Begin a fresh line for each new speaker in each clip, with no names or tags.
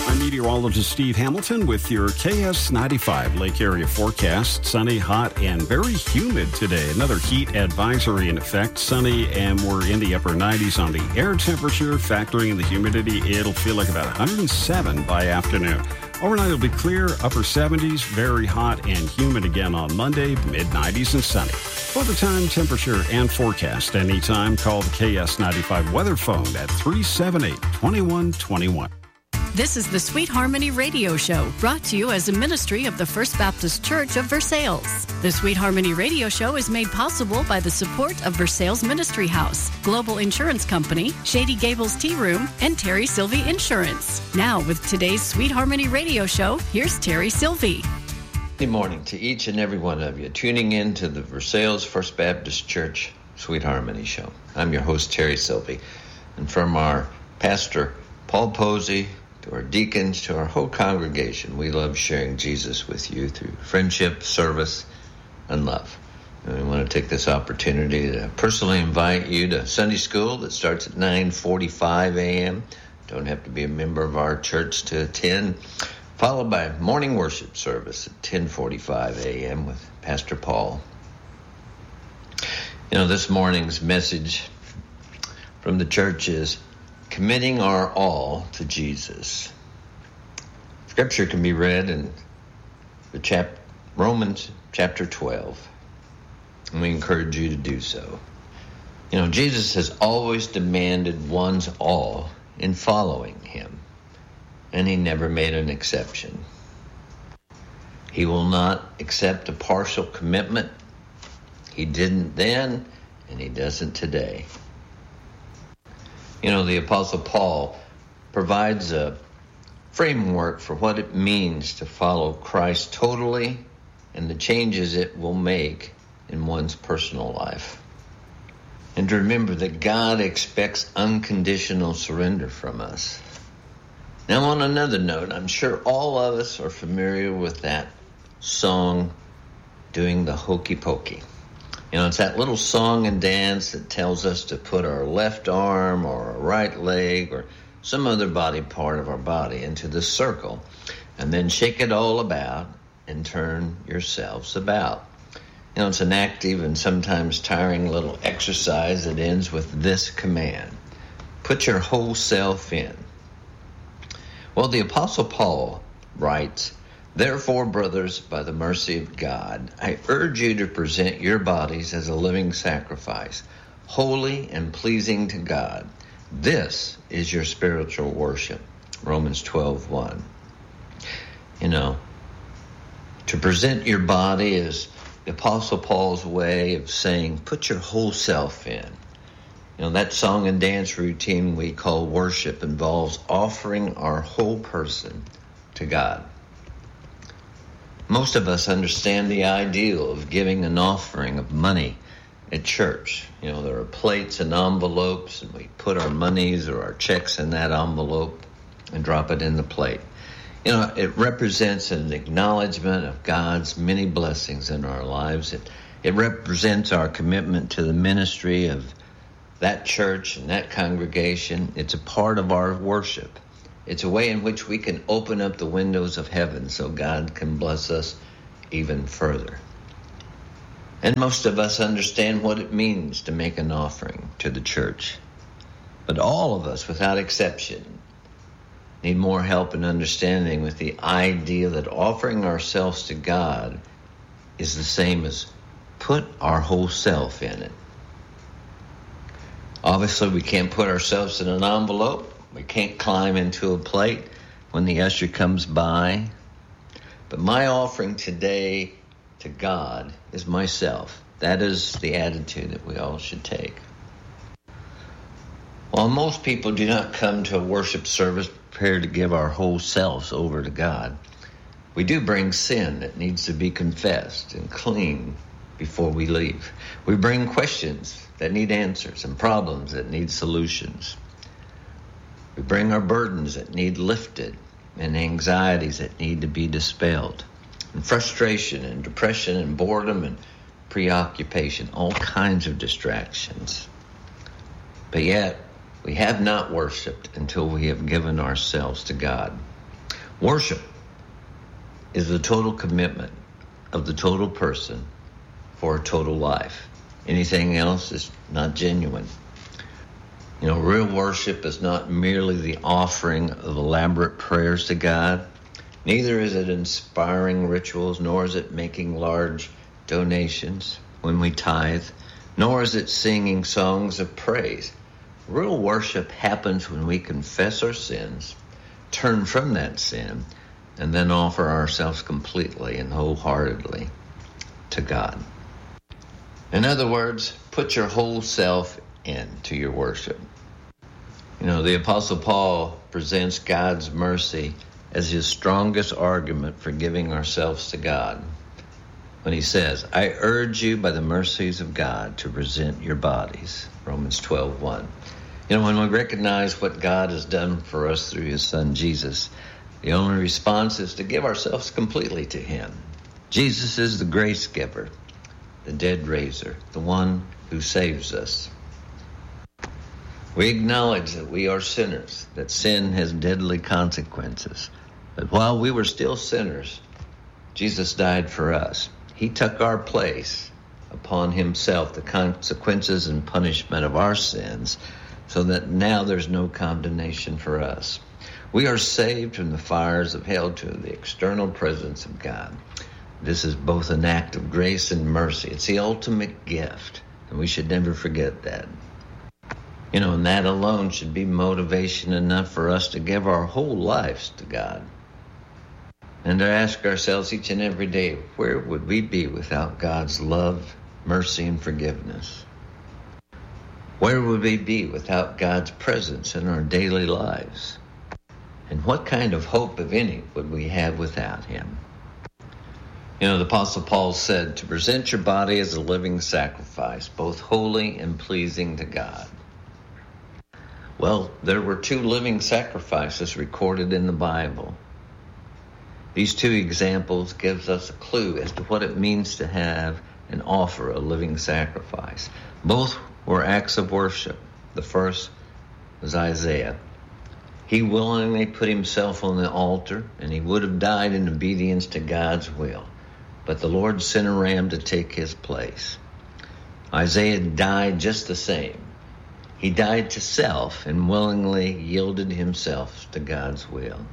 I'm meteorologist Steve Hamilton with your KS95 Lake Area forecast. Sunny, hot, and very humid today. Another heat advisory in effect. Sunny, and we're in the upper 90s on the air temperature. Factoring in the humidity, it'll feel like about 107 by afternoon. Overnight, it'll be clear, upper 70s, very hot and humid again on Monday, mid-90s and sunny. For the time, temperature, and forecast anytime, call the KS95 weather phone at 378-2121.
This is the Sweet Harmony Radio Show, brought to you as a ministry of the First Baptist Church of Versailles. The Sweet Harmony Radio Show is made possible by the support of Versailles Ministry House, Global Insurance Company, Shady Gables Tea Room, and Terry Sylvie Insurance. Now, with today's Sweet Harmony Radio Show, here's Terry Sylvie.
Good morning to each and every one of you tuning in to the Versailles First Baptist Church Sweet Harmony Show. I'm your host, Terry Sylvie, and from our pastor, Paul Posey, to our deacons, to our whole congregation, we love sharing Jesus with you through friendship, service, and love. And we want to take this opportunity to personally invite you to Sunday school that starts at 9:45 a.m. Don't have to be a member of our church to attend, followed by morning worship service at 10:45 a.m. with Pastor Paul. You know, this morning's message from the church is committing our all to Jesus. Scripture can be read in the Romans chapter 12, and we encourage you to do so. You know, Jesus has always demanded one's all in following him, and he never made an exception. He will not accept a partial commitment. He didn't then, and he doesn't today. You know, the Apostle Paul provides a framework for what it means to follow Christ totally and the changes it will make in one's personal life. And to remember that God expects unconditional surrender from us. Now, on another note, I'm sure all of us are familiar with that song, Doing the Hokey Pokey. You know, it's that little song and dance that tells us to put our left arm or our right leg or some other body part of our body into the circle and then shake it all about and turn yourselves about. You know, it's an active and sometimes tiring little exercise that ends with this command: put your whole self in. Well, the Apostle Paul writes, "Therefore, brothers, by the mercy of God, I urge you to present your bodies as a living sacrifice, holy and pleasing to God. This is your spiritual worship." Romans 12:1. You know, to present your body is the Apostle Paul's way of saying, put your whole self in. You know, that song and dance routine we call worship involves offering our whole person to God. Most of us understand the ideal of giving an offering of money at church. You know, there are plates and envelopes, and we put our monies or our checks in that envelope and drop it in the plate. You know, it represents an acknowledgement of God's many blessings in our lives. It represents our commitment to the ministry of that church and that congregation. It's a part of our worship. It's a way in which we can open up the windows of heaven so God can bless us even further. And most of us understand what it means to make an offering to the church. But all of us, without exception, need more help and understanding with the idea that offering ourselves to God is the same as put our whole self in it. Obviously, we can't put ourselves in an envelope. We can't climb into a plate when the usher comes by. But my offering today to God is myself. That is the attitude that we all should take. While most people do not come to a worship service prepared to give our whole selves over to God, we do bring sin that needs to be confessed and clean before we leave. We bring questions that need answers and problems that need solutions. We bring our burdens that need lifted and anxieties that need to be dispelled, and frustration and depression and boredom and preoccupation, all kinds of distractions. But yet, we have not worshiped until we have given ourselves to God. Worship is the total commitment of the total person for a total life. Anything else is not genuine. Real worship is not merely the offering of elaborate prayers to God. Neither is it inspiring rituals, nor is it making large donations when we tithe, nor is it singing songs of praise. Real worship happens when we confess our sins, turn from that sin, and then offer ourselves completely and wholeheartedly to God. In other words, put your whole self into your worship. The Apostle Paul presents God's mercy as his strongest argument for giving ourselves to God when he says, I urge you by the mercies of God to present your bodies, Romans 12:1. When we recognize what God has done for us through his son Jesus, the only response is to give ourselves completely to him. Jesus is the grace giver, the dead raiser, the one who saves us. We acknowledge that we are sinners, that sin has deadly consequences. But while we were still sinners, Jesus died for us. He took our place upon himself, the consequences and punishment of our sins, so that now there's no condemnation for us. We are saved from the fires of hell to the external presence of God. This is both an act of grace and mercy. It's the ultimate gift, and we should never forget that. And that alone should be motivation enough for us to give our whole lives to God. And to ask ourselves each and every day, where would we be without God's love, mercy, and forgiveness? Where would we be without God's presence in our daily lives? And what kind of hope, if any, would we have without him? The Apostle Paul said to present your body as a living sacrifice, both holy and pleasing to God. Well, there were two living sacrifices recorded in the Bible. These two examples gives us a clue as to what it means to have and offer a living sacrifice. Both were acts of worship. The first was Isaiah. He willingly put himself on the altar, and he would have died in obedience to God's will. But the Lord sent a ram to take his place. Isaiah died just the same. He died to self and willingly yielded himself to God's will.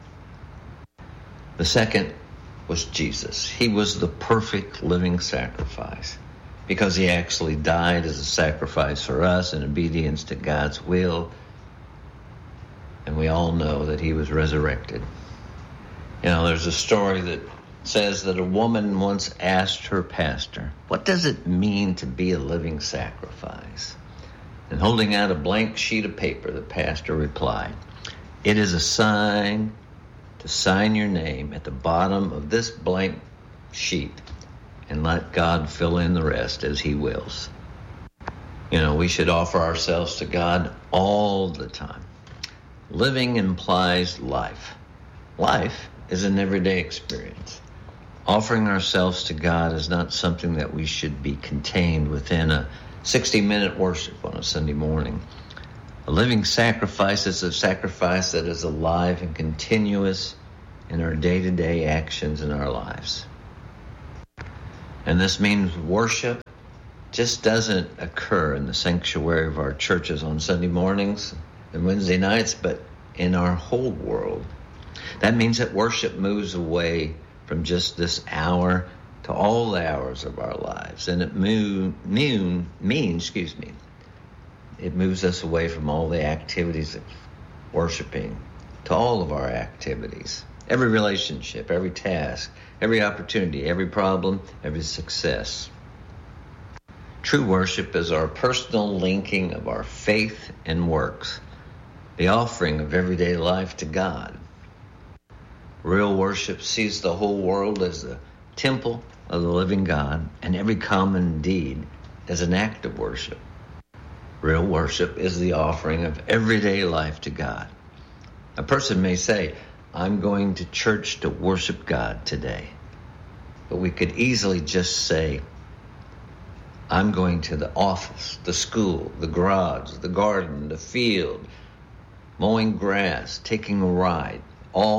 The second was Jesus. He was the perfect living sacrifice because he actually died as a sacrifice for us in obedience to God's will. And we all know that he was resurrected. There's a story that says that a woman once asked her pastor, what does it mean to be a living sacrifice? And holding out a blank sheet of paper, the pastor replied, it is a sign to sign your name at the bottom of this blank sheet and let God fill in the rest as he wills. We should offer ourselves to God all the time. Living implies life. Life is an everyday experience. Offering ourselves to God is not something that we should be contained within a 60-minute worship on a Sunday morning. A living sacrifice is a sacrifice that is alive and continuous in our day-to-day actions in our lives. And this means worship just doesn't occur in the sanctuary of our churches on Sunday mornings and Wednesday nights, but in our whole world. That means that worship moves away from just this hour to all the hours of our lives. And it it moves us away from all the activities of worshiping to all of our activities. Every relationship, every task, every opportunity, every problem, every success. True worship is our personal linking of our faith and works, the offering of everyday life to God. Real worship sees the whole world as the temple of the living God and every common deed as an act of worship. Real worship is the offering of everyday life to God. A person may say, I'm going to church to worship God today. But we could easily just say, I'm going to the office, the school, the garage, the garden, the field, mowing grass, taking a ride, all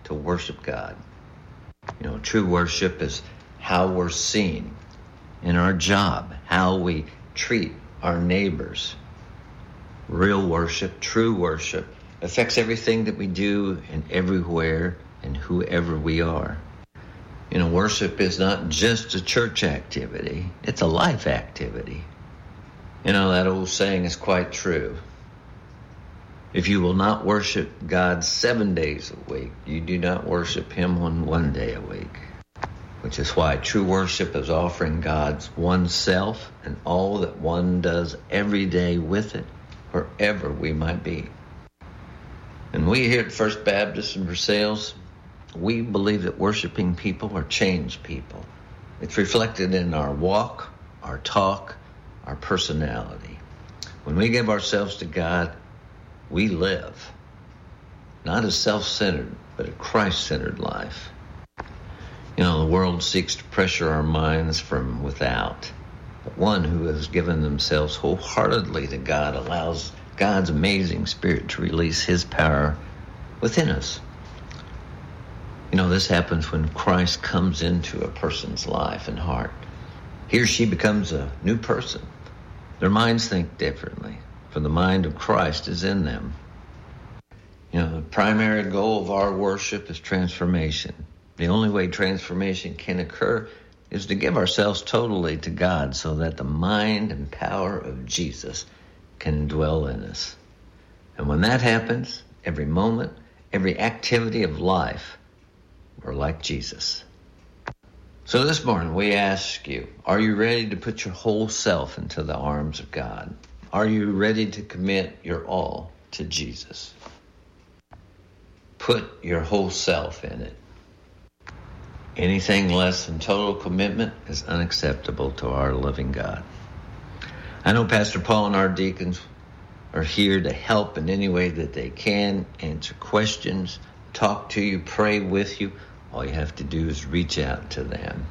to worship God. You know, true worship is how we're seen in our job, how we treat our neighbors. Real worship, true worship, affects everything that we do and everywhere and whoever we are. You know, worship is not just a church activity, it's a life activity. You know, that old saying is quite true. If you will not worship God 7 days a week, you do not worship Him on 1 day a week. Which is why true worship is offering God's oneself and all that one does every day with it, wherever we might be. And we here at First Baptist in Versailles, we believe that worshiping people are changed people. It's reflected in our walk, our talk, our personality. When we give ourselves to God, we live, not a self-centered, but a Christ-centered life. You know, the world seeks to pressure our minds from without. But one who has given themselves wholeheartedly to God allows God's amazing Spirit to release His power within us. You know, this happens when Christ comes into a person's life and heart. He or she becomes a new person. Their minds think differently, for the mind of Christ is in them. You know, the primary goal of our worship is transformation. The only way transformation can occur is to give ourselves totally to God so that the mind and power of Jesus can dwell in us. And when that happens, every moment, every activity of life, we're like Jesus. So this morning we ask you, are you ready to put your whole self into the arms of God? Are you ready to commit your all to Jesus? Put your whole self in it. Anything less than total commitment is unacceptable to our living God. I know Pastor Paul and our deacons are here to help in any way that they can, answer questions, talk to you, pray with you. All you have to do is reach out to them.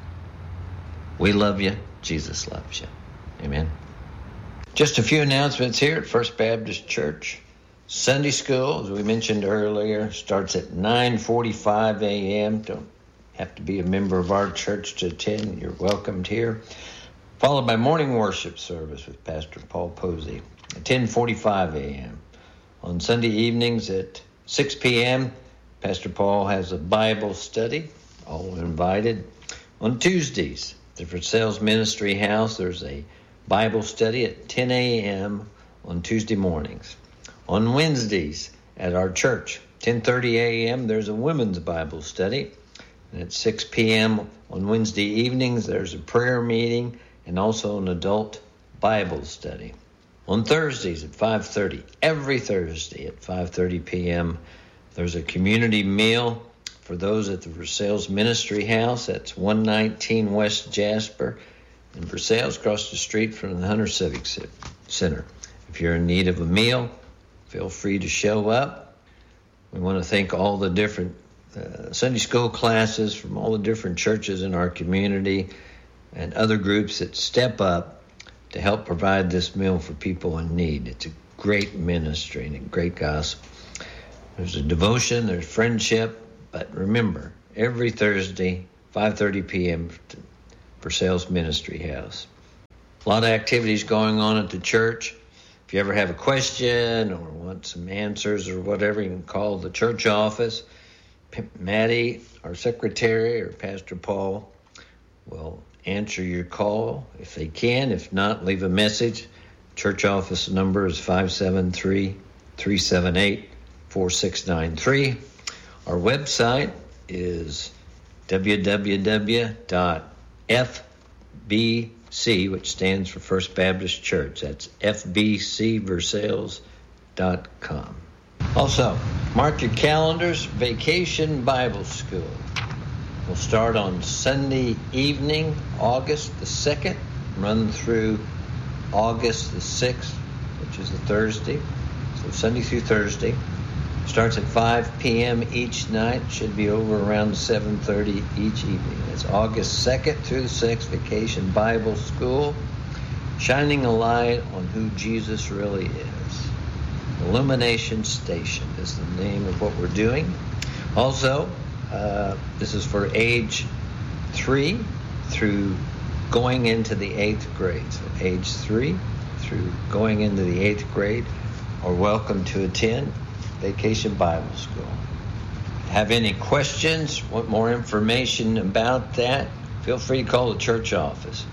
We love you. Jesus loves you. Amen. Just a few announcements here at First Baptist Church. Sunday school, as we mentioned earlier, starts at 9:45 a.m. Don't have to be a member of our church to attend. You're welcomed here. Followed by morning worship service with Pastor Paul Posey at 10:45 a.m. On Sunday evenings at 6 p.m., Pastor Paul has a Bible study, all invited. On Tuesdays, the Versailles Ministry House, there's a Bible study at 10 a.m. on Tuesday mornings. On Wednesdays at our church, 10:30 a.m., there's a women's Bible study. And at 6 p.m. on Wednesday evenings, there's a prayer meeting and also an adult Bible study. On Thursdays at 5:30, every Thursday at 5:30 p.m., there's a community meal for those at the Versailles Ministry House. That's 119 West Jasper in Versailles, across the street from the Hunter Civic Center. If you're in need of a meal, feel free to show up. We want to thank all the different Sunday school classes from all the different churches in our community and other groups that step up to help provide this meal for people in need. It's a great ministry and a great gospel. There's a devotion, there's friendship, but remember, every Thursday, 5:30 p.m. Versailles Ministry House. A lot of activities going on at the church. If you ever have a question or want some answers or whatever, you can call the church office. Maddie, our secretary, or Pastor Paul will answer your call if they can. If not, leave a message. Church office number is 573-378-4693. Our website is www.fbc, which stands for First Baptist Church. That's fbcversailles.com. Also, mark your calendars, Vacation Bible School. We'll start on Sunday evening, August the 2nd, run through August the 6th, which is a Thursday. So Sunday through Thursday. Starts at 5 p.m. each night. Should be over around 7:30 each evening. It's August 2nd through the 6th, Vacation Bible School, shining a light on who Jesus really is. Illumination Station is the name of what we're doing. Also, This is for age 3 through going into the 8th grade. So age 3 through going into the 8th grade are welcome to attend Vacation Bible School. Have any questions, want more information about that, feel free to call the church office,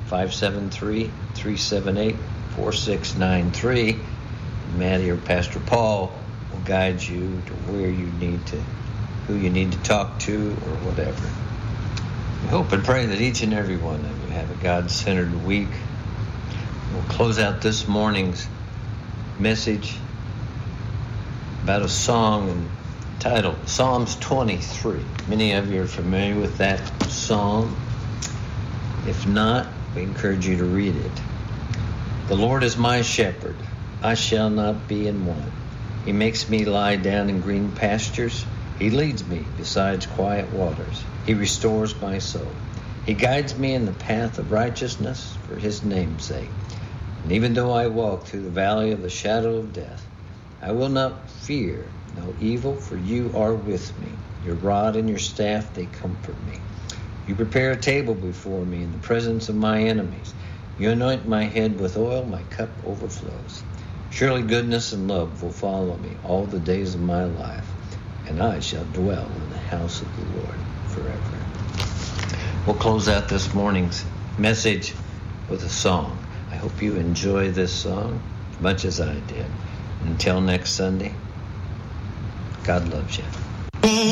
573-378-4693. Maddie or Pastor Paul will guide you to where you need to, who you need to talk to, or whatever. We hope and pray that each and every one of you have a God-centered week. We'll close out this morning's message about a song entitled Psalms 23. Many of you are familiar with that psalm. If not, we encourage you to read it. The Lord is my shepherd. I shall not be in want. He makes me lie down in green pastures. He leads me beside quiet waters. He restores my soul. He guides me in the path of righteousness for his name's sake. And even though I walk through the valley of the shadow of death, I will not fear no evil, for you are with me. Your rod and your staff, they comfort me. You prepare a table before me in the presence of my enemies. You anoint my head with oil, my cup overflows. Surely goodness and love will follow me all the days of my life, and I shall dwell in the house of the Lord forever. We'll close out this morning's message with a song. I hope you enjoy this song as much as I did. Until next Sunday, God loves you.